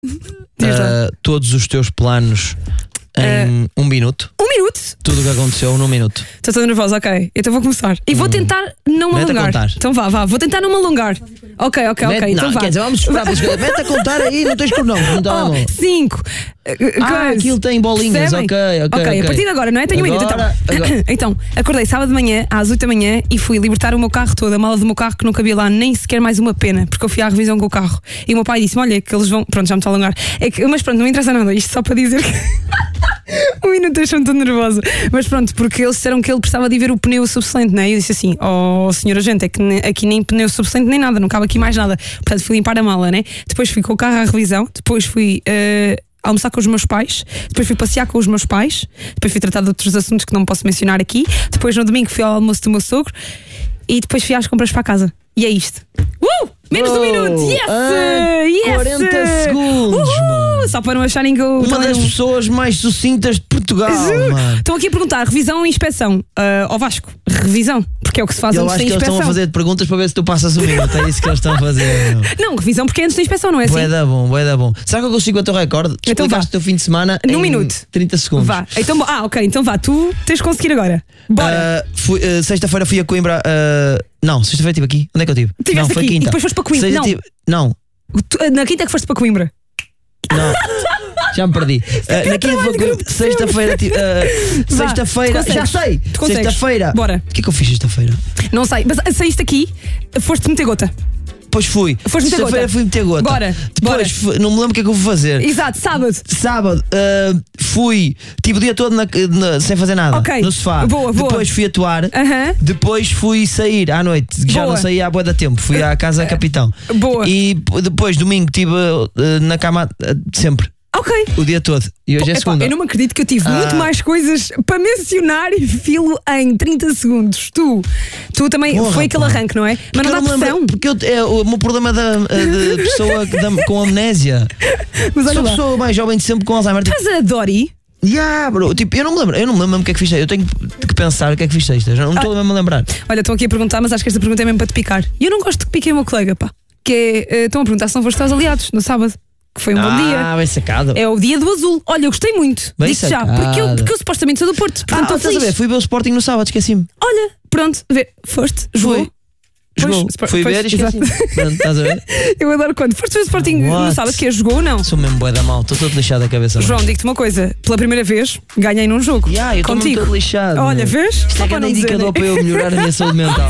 todos os teus planos em 1 minuto. 1 minuto? Tudo o que aconteceu num minuto. Estou toda nervosa, ok. Então vou começar. E vou tentar não me alongar. Então vá. Vou tentar não me alongar. Ok. Então vá. Quer dizer, vamos esperar pelas coisas. Mete a contar aí, não tens cronómetro, não está 5. Aquilo tem bolinhas, ok. A partir de agora, não é? Tenho um minuto. Então, acordei sábado de manhã, às 8 da manhã, e fui libertar o meu carro todo, a mala do meu carro, que não cabia lá nem sequer mais uma pena, porque eu fui à revisão com o carro. E o meu pai disse-me: olha, que eles vão. Pronto, já me está a alongar. Mas pronto, não me interessa nada. Isto só para dizer que. 1 minuto, deixou-me tão nervosa. Mas pronto, porque eles disseram que ele precisava de ver o pneu subsolente, não é? E eu disse assim: senhor agente, é que aqui nem pneu subsolente nem nada, não cabe aqui mais nada. Portanto, fui limpar a mala, né? Depois fui com o carro à revisão, depois fui almoçar com os meus pais, depois fui passear com os meus pais, depois fui tratar de outros assuntos que não posso mencionar aqui, depois no domingo fui ao almoço do meu sogro e depois fui às compras para casa. E é isto. Menos de 1 minuto! Yes! 40 segundos! Só para não acharem que eu. Uma das pessoas mais sucintas de Portugal. Estão aqui a perguntar: revisão ou inspeção? Ao Vasco, revisão, porque é o que se faz antes da inspeção. Eu acho que eles estão a fazer perguntas para ver se tu passas 1 minuto. É isso que eles estão a fazer. Não, revisão porque é antes da inspeção, não é assim? Bué da bom. Será que eu consigo o teu recorde? Então explicaste o teu fim de semana em 1 minuto. 30 segundos. Vá. Então, ok, então vá, tu tens de conseguir agora. Bora. Sexta-feira fui a Coimbra. Não, sexta-feira estive aqui. Onde é que eu estive? Estiveste não, foi aqui quinta. E depois foste para Coimbra. Não. Na quinta é que foste para Coimbra. Não. Já me perdi. Na quinta foi Coimbra. Sexta-feira. Sexta-feira. Já sei. Sexta-feira. Bora. O que é que eu fiz sexta-feira? Não sei. Mas saíste aqui, foste meter gota. Depois fui. Sexta-feira fui meter gota. Bora. Depois não me lembro o que é que eu vou fazer. Exato, sábado. Fui. Tive o dia todo sem fazer nada. Ok. No sofá. Boa. Depois fui atuar. Depois fui sair à noite. Já não saí há bué da tempo. Fui à casa capitão. Boa. E depois, domingo, estive na cama sempre. Ok. O dia todo. E hoje é segunda. Eu não me acredito que eu tive muito mais coisas para mencionar e filo em 30 segundos. Tu também foi aquele arranque, não é? Mas não dá pressão. Porque o meu problema de pessoa com amnésia. Mas olha sou a lá. pessoa mais jovem de sempre com Alzheimer. Estás a Dory? Bro, eu não me lembro mesmo o que é que fiz. Eu tenho que pensar o que é que fiz sexta. Já não estou mesmo a lembrar. Olha, estão aqui a perguntar, mas acho que esta pergunta é mesmo para te picar. E eu não gosto que piquem o meu colega, pá. Que é, estão a perguntar se não foste aos aliados no sábado. Que foi um bom dia. Bem sacado. É o dia do azul. Olha, eu gostei muito. Bem Disse já. sacado. Porque eu supostamente sou do Porto. Portanto, estou estás a ver? Fui ver o Sporting no sábado, esqueci-me. Olha, pronto, foste, jogou. Jogou. Fui ver e esqueci-me. Estás a ver? Eu adoro quando foste ver o Sporting no sábado, que jogou ou não? Sou mesmo bué da mal, estou todo lixado da cabeça. João, digo-te uma coisa: pela primeira vez ganhei num jogo. Eu estou todo lixado. Olha, vês? Isto é que é indicador para eu melhorar a minha saúde mental.